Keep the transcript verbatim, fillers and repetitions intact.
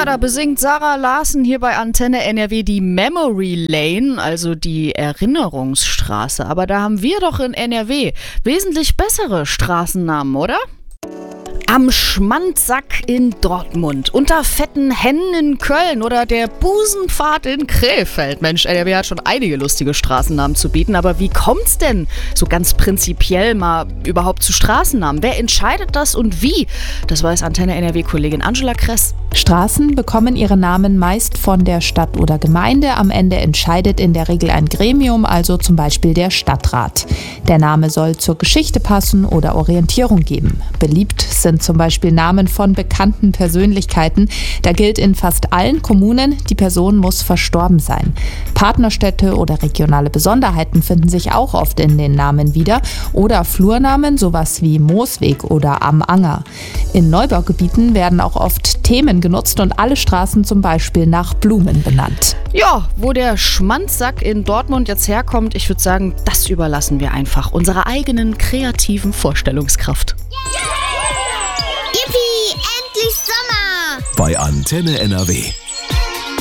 Ja, da besingt Sarah Larsen hier bei Antenne N R W die Memory Lane, also die Erinnerungsstraße. Aber da haben wir doch in N R W wesentlich bessere Straßennamen, oder? Am Schmandsack in Dortmund, unter fetten Hennen in Köln oder der Busenpfad in Krefeld. Mensch, N R W hat schon einige lustige Straßennamen zu bieten, aber wie kommt's denn so ganz prinzipiell mal überhaupt zu Straßennamen? Wer entscheidet das und wie? Das weiß Antenne N R W-Kollegin Angela Kress. Straßen bekommen ihre Namen meist von der Stadt oder Gemeinde. Am Ende entscheidet in der Regel ein Gremium, also zum Beispiel der Stadtrat. Der Name soll zur Geschichte passen oder Orientierung geben. Beliebt sind zum Beispiel Namen von bekannten Persönlichkeiten. Da gilt in fast allen Kommunen, die Person muss verstorben sein. Partnerstädte oder regionale Besonderheiten finden sich auch oft in den Namen wieder. Oder Flurnamen, sowas wie Moosweg oder Am Anger. In Neubaugebieten werden auch oft Themen genutzt und alle Straßen zum Beispiel nach Blumen benannt. Ja, wo der Schmandsack in Dortmund jetzt herkommt, ich würde sagen, das überlassen wir einfach unserer eigenen kreativen Vorstellungskraft. Yippie, endlich Sommer! Bei Antenne N R W.